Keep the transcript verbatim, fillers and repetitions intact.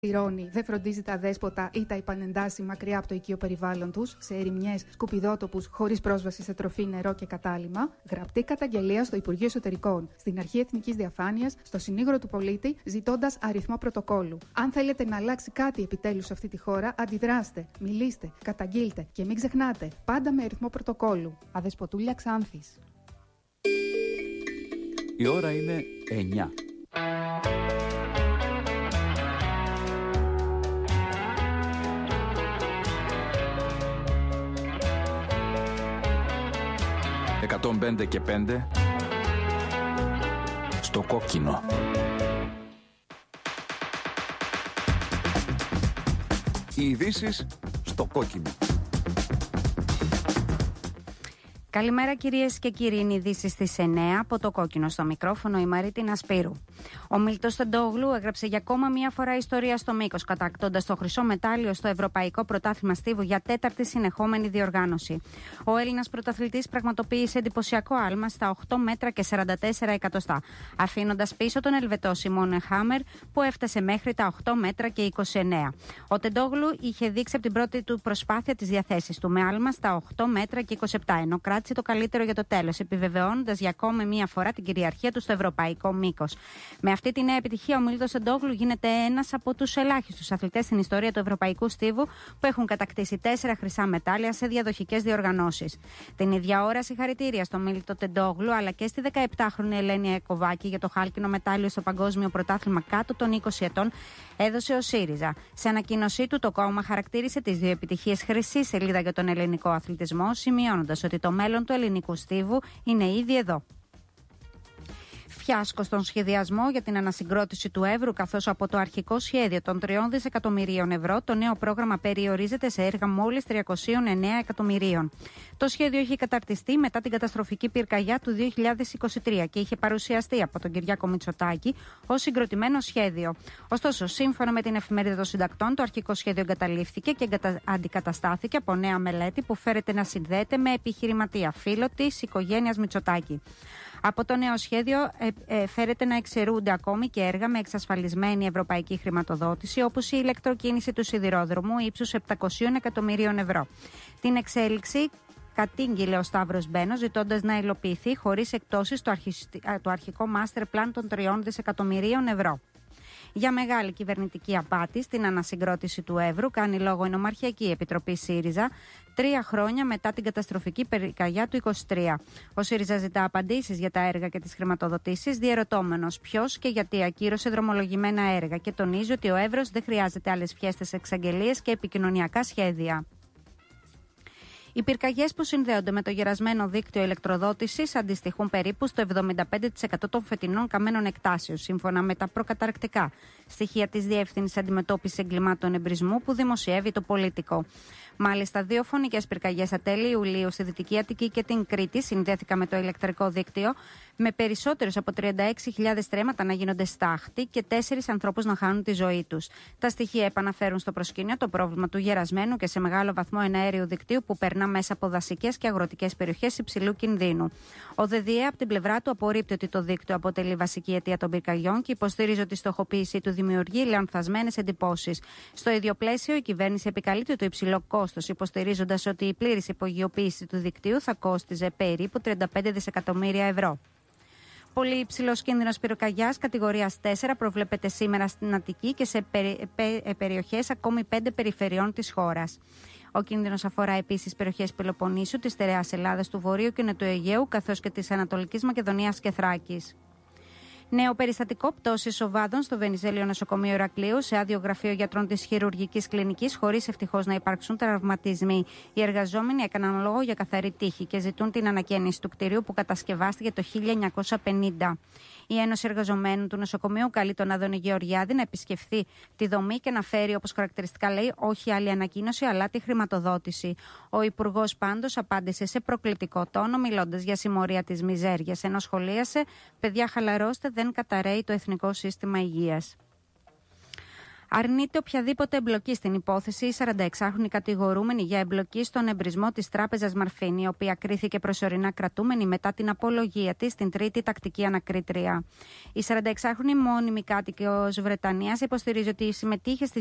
πληρώνει, δεν φροντίζει τα δέσποτα ή τα υπανεντάσει μακριά από το οικείο περιβάλλον τους, σε ερημιές, σκουπιδότοπους χωρίς πρόσβαση σε τροφή, νερό και κατάλυμμα. Γραπτή καταγγελία στο Υπουργείο Εσωτερικών, στην Αρχή Εθνικής Διαφάνειας, στο Συνήγορο του Πολίτη, ζητώντας αριθμό πρωτοκόλου. Αν θέλετε να αλλάξει κάτι επιτέλους σε αυτή τη χώρα, αντιδράστε, μιλήστε, καταγγείλτε και μην ξεχνάτε, πάντα με αριθμό πρωτοκόλου. Αδεσποτούλια Ξάνθης. Η ώρα είναι εννιά. εκατόν πέντε και πέντε στο κόκκινο. Οι ειδήσεις στο κόκκινο. Καλημέρα κυρίες και κύριοι, είναι ειδήσεις στις εννιά από το κόκκινο, στο μικρόφωνο η Μαρίτινα Σπύρου. Ο Μίλτος Τεντόγλου έγραψε για ακόμα μία φορά ιστορία στο μήκος, κατακτώντας το χρυσό μετάλλιο στο Ευρωπαϊκό Πρωτάθλημα Στίβου για τέταρτη συνεχόμενη διοργάνωση. Ο Έλληνας πρωταθλητής πραγματοποίησε εντυπωσιακό άλμα στα οκτώ μέτρα και σαράντα τέσσερα εκατοστά, αφήνοντας πίσω τον Ελβετό Σιμώνε Χάμερ που έφτασε μέχρι τα οκτώ μέτρα και είκοσι εννέα. Ο Τεντόγλου είχε δείξει από την πρώτη του προσπάθεια τις διαθέσεις του με άλμα στα οκτώ μέτρα και είκοσι επτά, ενώ κράτησε το καλύτερο για το τέλος, επιβεβαιώνοντας για ακόμη μία φορά την κυριαρχία του στο ευρωπαϊκό μήκος. Με αυτή τη νέα επιτυχία, ο Μίλτος Τεντόγλου γίνεται ένας από τους ελάχιστους αθλητές στην ιστορία του ευρωπαϊκού στίβου που έχουν κατακτήσει τέσσερα χρυσά μετάλλια σε διαδοχικές διοργανώσεις. Την ίδια ώρα, συγχαρητήρια στον Μίλτο Τεντόγλου αλλά και στη δεκαεπτάχρονη Ελένη Εκοβάκη για το χάλκινο μετάλλιο στο Παγκόσμιο Πρωτάθλημα κάτω των είκοσι ετών, έδωσε ο ΣΥΡΙΖΑ. Σε ανακοίνωσή του, το κόμμα χαρακτήρισε τις δύο επιτυχίες χρυσή σελίδα για τον ελληνικό αθλητισμό, σημειώνοντας ότι το μέλλον του ελληνικού στίβου είναι ήδη εδώ. Φιάσκο στον σχεδιασμό για την ανασυγκρότηση του Εύρου, καθώς από το αρχικό σχέδιο των τριών δισεκατομμυρίων ευρώ το νέο πρόγραμμα περιορίζεται σε έργα μόλις τριακόσια εννέα εκατομμυρίων. Το σχέδιο είχε καταρτιστεί μετά την καταστροφική πυρκαγιά του δύο χιλιάδες είκοσι τρία και είχε παρουσιαστεί από τον Κυριάκο Μητσοτάκη ως συγκροτημένο σχέδιο. Ωστόσο, σύμφωνα με την Εφημερίδα των Συντακτών, το αρχικό σχέδιο εγκαταλείφθηκε και αντικαταστάθηκε από νέα μελέτη που φέρεται να συνδέεται με επιχειρηματία, φίλο της οικογένειας Μητσοτάκη. Από το νέο σχέδιο ε, ε, φέρεται να εξαιρούνται ακόμη και έργα με εξασφαλισμένη ευρωπαϊκή χρηματοδότηση, όπως η ηλεκτροκίνηση του σιδηρόδρομου ύψους επτακόσια εκατομμυρίων ευρώ. Την εξέλιξη κατήγγειλε ο Σταύρος Μπένος, ζητώντας να υλοποιηθεί χωρίς εκτόσεις το, αρχι... το αρχικό master plan των τριών δισεκατομμυρίων ευρώ. Για μεγάλη κυβερνητική απάτη στην ανασυγκρότηση του Εύρου κάνει λόγο η Νομαρχιακή Επιτροπή ΣΥΡΙΖΑ τρία χρόνια μετά την καταστροφική πυρκαγιά του είκοσι τρία. Ο ΣΥΡΙΖΑ ζητά απαντήσεις για τα έργα και τις χρηματοδοτήσεις, διερωτώμενος ποιος και γιατί ακύρωσε δρομολογημένα έργα και τονίζει ότι ο Εύρος δεν χρειάζεται άλλες φιέστες, εξαγγελίες και επικοινωνιακά σχέδια. Οι πυρκαγιές που συνδέονται με το γερασμένο δίκτυο ηλεκτροδότησης αντιστοιχούν περίπου στο εβδομήντα πέντε τοις εκατό των φετινών καμένων εκτάσεων, σύμφωνα με τα προκαταρκτικά στοιχεία της Διεύθυνσης Αντιμετώπισης Εγκλημάτων Εμπρισμού που δημοσιεύει το Πολίτικο. Μάλιστα, δύο φωνικές πυρκαγιές στα τέλη Ιουλίου στη Δυτική Αττική και την Κρήτη συνδέθηκαν με το ηλεκτρικό δίκτυο, με περισσότερους από τριάντα έξι χιλιάδες τρέματα να γίνονται στάχτη και τέσσερις ανθρώπους να χάνουν τη ζωή τους. Τα στοιχεία επαναφέρουν στο προσκήνιο το πρόβλημα του γερασμένου και σε μεγάλο βαθμό εναέριου δικτύου που περνά μέσα από δασικές και αγροτικές περιοχές υψηλού κινδύνου. Ο ΔΔΕ από την πλευρά του απορρίπτει ότι το δίκτυο αποτελεί βασική αιτία των πυρκαγιών και υποστηρίζει ότι η στοχοποίησή του δημιουργεί λανθασμένες εντυπώσεις. Στο ίδιο πλαίσιο, η κυβέρνηση επικαλείται το υψηλό κόστος, υποστηρίζοντας ότι η πλήρης υπογειοποίηση του δικτύου θα κόστιζε περίπου τριάντα πέντε δισεκατομμύρια ευρώ. Πολύ υψηλός κίνδυνος πυρκαγιάς κατηγορίας τέσσερα προβλέπεται σήμερα στην Αττική και σε περι, πε, περιοχές ακόμη πέντε περιφερειών της χώρας. Ο κίνδυνος αφορά επίσης περιοχές Πελοποννήσου, της στερεάς Ελλάδας, του Βορείου και του Αιγαίου, καθώς και της Ανατολικής Μακεδονίας και Θράκης. Νέο περιστατικό πτώσης οβάδων στο Βενιζέλιο Νοσοκομείο Ηρακλείου σε άδειο γραφείο γιατρών της χειρουργικής κλινικής, χωρίς ευτυχώς να υπάρξουν τραυματισμοί. Οι εργαζόμενοι έκαναν λόγο για καθαρή τύχη και ζητούν την ανακαίνιση του κτηρίου που κατασκευάστηκε το χίλια εννιακόσια πενήντα. Η Ένωση Εργαζομένων του Νοσοκομείου καλεί τον Άδωνη Γεωργιάδη να επισκεφθεί τη δομή και να φέρει, όπως χαρακτηριστικά λέει, όχι άλλη ανακοίνωση αλλά τη χρηματοδότηση. Ο Υπουργός πάντως απάντησε σε προκλητικό τόνο, μιλώντας για συμμορία της μιζέριας, ενώ σχολίασε: παιδιά, χαλαρώστε, δεν καταρρέει το Εθνικό Σύστημα Υγείας. Αρνείται οποιαδήποτε εμπλοκή στην υπόθεση η σαρανταεξάχρονη κατηγορούμενη για εμπλοκή στον εμπρισμό της τράπεζας Μαρφίνη, η οποία κρίθηκε προσωρινά κρατούμενη μετά την απολογία της στην τρίτη τακτική ανακρίτρια. Η σαρανταεξάχρονη μόνιμη κάτοικος Βρετανίας υποστηρίζει ότι συμμετείχε στη